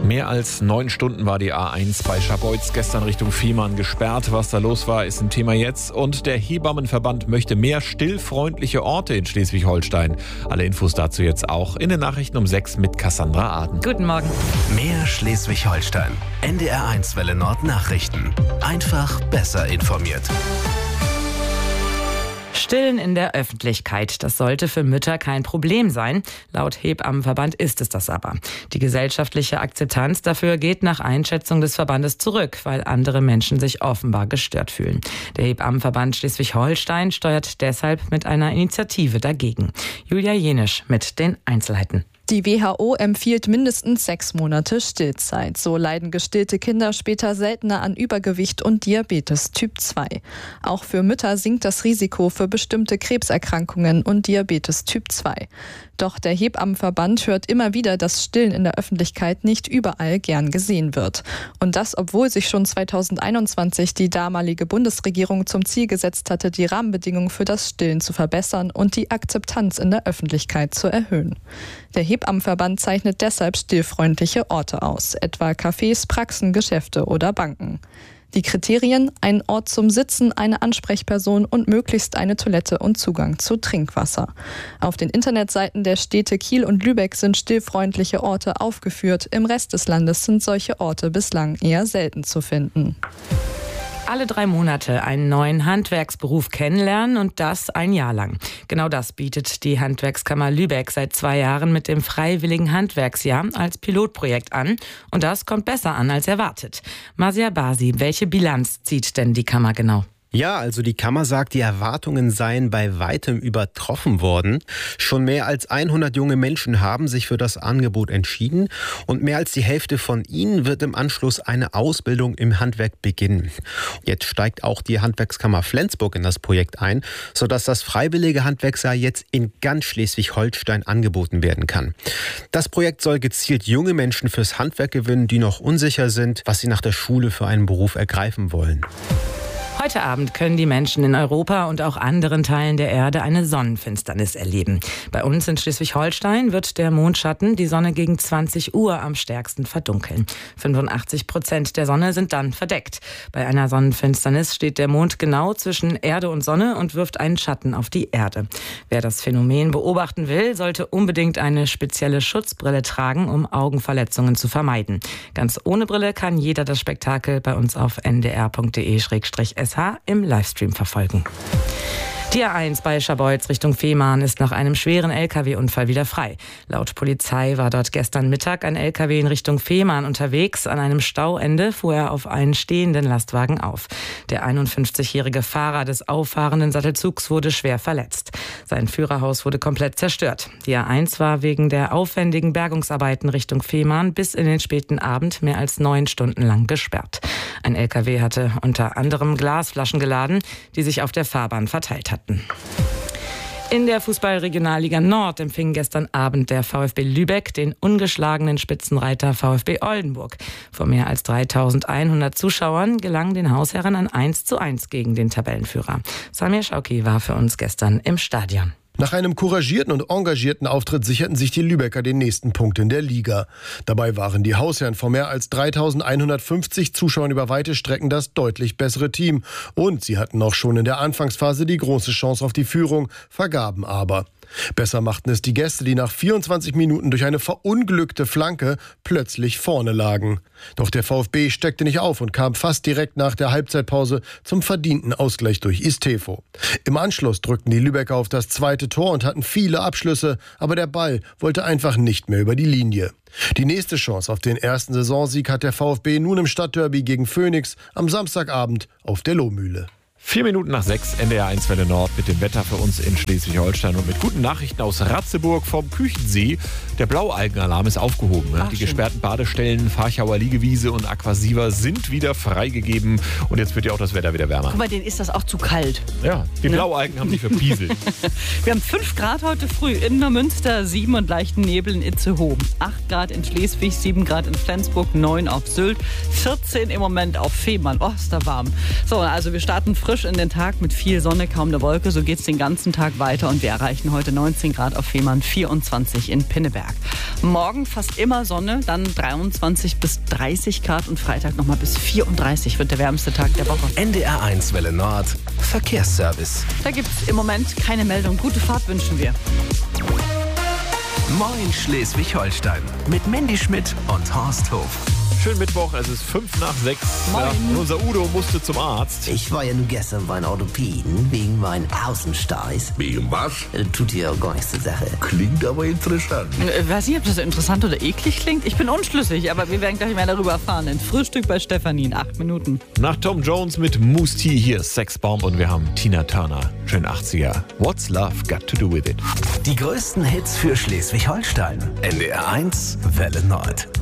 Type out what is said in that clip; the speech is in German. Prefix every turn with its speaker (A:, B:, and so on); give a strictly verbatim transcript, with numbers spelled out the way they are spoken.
A: Mehr als neun Stunden war die A eins bei Scharbeutz gestern Richtung Fehmarn gesperrt. Was da los war, ist ein Thema jetzt. Und der Hebammenverband möchte mehr stillfreundliche Orte in Schleswig-Holstein. Alle Infos dazu jetzt auch in den Nachrichten um sechs mit Cassandra Aden.
B: Guten Morgen.
C: Mehr Schleswig-Holstein. N D R eins Welle Nord Nachrichten. Einfach besser informiert.
B: Stillen in der Öffentlichkeit, das sollte für Mütter kein Problem sein. Laut Hebammenverband ist es das aber. Die gesellschaftliche Akzeptanz dafür geht nach Einschätzung des Verbandes zurück, weil andere Menschen sich offenbar gestört fühlen. Der Hebammenverband Schleswig-Holstein steuert deshalb mit einer Initiative dagegen. Julia Jenisch mit den Einzelheiten.
D: Die W H O empfiehlt mindestens sechs Monate Stillzeit. So leiden gestillte Kinder später seltener an Übergewicht und Diabetes Typ zwei. Auch für Mütter sinkt das Risiko für bestimmte Krebserkrankungen und Diabetes Typ zwei. Doch der Hebammenverband hört immer wieder, dass Stillen in der Öffentlichkeit nicht überall gern gesehen wird. Und das, obwohl sich schon zweitausendeinundzwanzig die damalige Bundesregierung zum Ziel gesetzt hatte, die Rahmenbedingungen für das Stillen zu verbessern und die Akzeptanz in der Öffentlichkeit zu erhöhen. Der Hebammenverband zeichnet deshalb stillfreundliche Orte aus, etwa Cafés, Praxen, Geschäfte oder Banken. Die Kriterien: ein Ort zum Sitzen, eine Ansprechperson und möglichst eine Toilette und Zugang zu Trinkwasser. Auf den Internetseiten der Städte Kiel und Lübeck sind stillfreundliche Orte aufgeführt. Im Rest des Landes sind solche Orte bislang eher selten zu finden.
B: Alle drei Monate einen neuen Handwerksberuf kennenlernen und das ein Jahr lang. Genau das bietet die Handwerkskammer Lübeck seit zwei Jahren mit dem Freiwilligen Handwerksjahr als Pilotprojekt an. Und das kommt besser an als erwartet. Masia Basi, welche Bilanz zieht denn die Kammer genau?
E: Ja, also die Kammer sagt, die Erwartungen seien bei weitem übertroffen worden. Schon mehr als hundert junge Menschen haben sich für das Angebot entschieden und mehr als die Hälfte von ihnen wird im Anschluss eine Ausbildung im Handwerk beginnen. Jetzt steigt auch die Handwerkskammer Flensburg in das Projekt ein, sodass das freiwillige Handwerksjahr jetzt in ganz Schleswig-Holstein angeboten werden kann. Das Projekt soll gezielt junge Menschen fürs Handwerk gewinnen, die noch unsicher sind, was sie nach der Schule für einen Beruf ergreifen wollen.
B: Heute Abend können die Menschen in Europa und auch anderen Teilen der Erde eine Sonnenfinsternis erleben. Bei uns in Schleswig-Holstein wird der Mondschatten die Sonne gegen zwanzig Uhr am stärksten verdunkeln. fünfundachtzig Prozent der Sonne sind dann verdeckt. Bei einer Sonnenfinsternis steht der Mond genau zwischen Erde und Sonne und wirft einen Schatten auf die Erde. Wer das Phänomen beobachten will, sollte unbedingt eine spezielle Schutzbrille tragen, um Augenverletzungen zu vermeiden. Ganz ohne Brille kann jeder das Spektakel bei uns auf n d r punkt d e slash s h im Livestream verfolgen. Die A eins bei Scharbeutz Richtung Fehmarn ist nach einem schweren L K W-Unfall wieder frei. Laut Polizei war dort gestern Mittag ein L K W in Richtung Fehmarn unterwegs. An einem Stauende fuhr er auf einen stehenden Lastwagen auf. Der einundfünfzigjährige Fahrer des auffahrenden Sattelzugs wurde schwer verletzt. Sein Führerhaus wurde komplett zerstört. Die A eins war wegen der aufwendigen Bergungsarbeiten Richtung Fehmarn bis in den späten Abend mehr als neun Stunden lang gesperrt. Ein L K W hatte unter anderem Glasflaschen geladen, die sich auf der Fahrbahn verteilt hatten. In der Fußball-Regionalliga Nord empfing gestern Abend der VfB Lübeck den ungeschlagenen Spitzenreiter VfB Oldenburg. Vor mehr als dreitausendeinhundert Zuschauern gelang den Hausherren ein eins zu eins gegen den Tabellenführer. Samir Schauki war für uns gestern im Stadion.
F: Nach einem couragierten und engagierten Auftritt sicherten sich die Lübecker den nächsten Punkt in der Liga. Dabei waren die Hausherren vor mehr als dreitausendeinhundertfünfzig Zuschauern über weite Strecken das deutlich bessere Team. Und sie hatten auch schon in der Anfangsphase die große Chance auf die Führung, vergaben aber. Besser machten es die Gäste, die nach vierundzwanzig Minuten durch eine verunglückte Flanke plötzlich vorne lagen. Doch der VfB steckte nicht auf und kam fast direkt nach der Halbzeitpause zum verdienten Ausgleich durch Istefo. Im Anschluss drückten die Lübecker auf das zweite Tor und hatten viele Abschlüsse, aber der Ball wollte einfach nicht mehr über die Linie. Die nächste Chance auf den ersten Saisonsieg hat der VfB nun im Stadtderby gegen Phoenix am Samstagabend auf der Lohmühle.
A: Vier Minuten nach sechs, N D R eins Welle Nord mit dem Wetter für uns in Schleswig-Holstein und mit guten Nachrichten aus Ratzeburg vom Küchensee. Der Blaualgenalarm ist aufgehoben. Ach, die schön. Gesperrten Badestellen, Farchauer Liegewiese und Aquasiva sind wieder freigegeben. Und jetzt wird ja auch das Wetter wieder wärmer.
G: Guck mal, denen ist das auch zu kalt.
A: Ja, die ne? Blaualgen haben sich verpieselt.
G: Wir haben fünf Grad heute früh in Neumünster, sieben und leichten Nebel in Itzehoe. acht Grad in Schleswig, sieben Grad in Flensburg, neun auf Sylt, vierzehn im Moment auf Fehmarn. Oh, ist da warm. So, also wir starten frisch frisch in den Tag mit viel Sonne, kaum eine Wolke. So geht es den ganzen Tag weiter und wir erreichen heute neunzehn Grad auf Fehmarn, vierundzwanzig in Pinneberg. Morgen fast immer Sonne, dann dreiundzwanzig bis dreißig Grad und Freitag nochmal bis vierunddreißig wird der wärmste Tag der Woche.
C: N D R eins Welle Nord, Verkehrsservice.
G: Da gibt es im Moment keine Meldung. Gute Fahrt wünschen wir.
C: Moin Schleswig-Holstein mit Mandy Schmidt und Horst Hof.
A: Schönen Mittwoch, es ist fünf nach sechs.
G: Moin.
A: Ja, unser Udo musste zum Arzt.
H: Ich war ja nur gestern beim Orthopäden wegen meinen Außensteiß.
I: Wegen was?
H: Das tut ja gar nichts zur Sache.
I: Klingt aber interessant.
G: Ich weiß nicht, ob das so interessant oder eklig klingt. Ich bin unschlüssig, aber wir werden gleich mehr darüber erfahren. Ein Frühstück bei Stefanie in acht Minuten.
A: Nach Tom Jones mit Moose T hier ist Sexbomb und wir haben Tina Turner. Schön achtziger. What's Love Got to Do With It?
C: Die größten Hits für Schleswig-Holstein. N D R eins Welle Nord.